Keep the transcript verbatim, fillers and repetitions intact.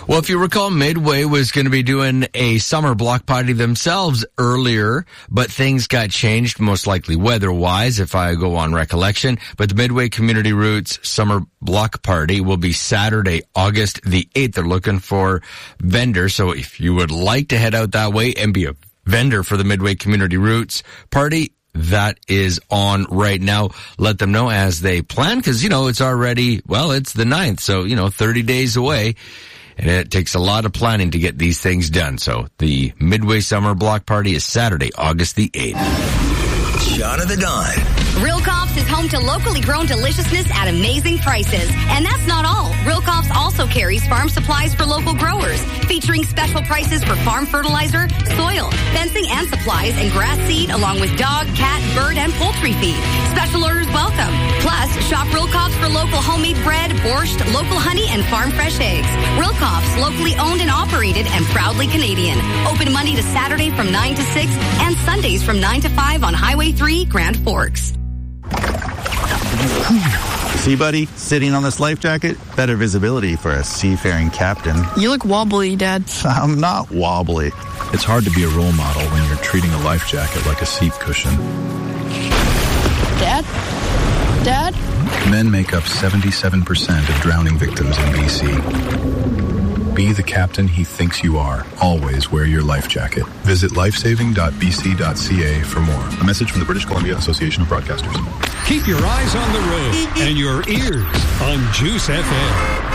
Well, if you recall, Midway was going to be doing a summer block party themselves earlier, but things got changed, most likely weather-wise, if I go on recollection. But the Midway Community Roots Summer Block Party will be Saturday, August the eighth. They're looking for vendors, so if you would like to head out that way and be a vendor for the Midway Community Roots Party, that is on right now. Let them know as they plan, because, you know, it's already, well, it's the ninth, so, you know, thirty days away. And it takes a lot of planning to get these things done. So the Midway Summer Block Party is Saturday, August the eighth. Shot of the Dawn. Real Cops is home to locally grown deliciousness at amazing prices. And that's not all. Real Cops also carries farm supplies for local growers, featuring special prices for farm fertilizer, soil, fencing and supplies, and grass seed, along with dog, cat, bird, and poultry feed. Special orders welcome. Plus, shop Real Cops for local homemade bread, borscht, local honey, and farm fresh eggs. Real Cops, locally owned and operated and proudly Canadian. Open Monday to Saturday from nine to six and Sundays from nine to five on Highway three, Grand Forks. See, buddy, sitting on this life jacket, better visibility for a seafaring captain. You look wobbly, Dad. I'm not wobbly. It's hard to be a role model when you're treating a life jacket like a seat cushion. Dad? Dad? Men make up seventy-seven percent of drowning victims in B C. Be the captain he thinks you are. Always wear your life jacket. Visit lifesaving dot b c dot c a for more. A message from the British Columbia Association of Broadcasters. Keep your eyes on the road and your ears on Juice F M.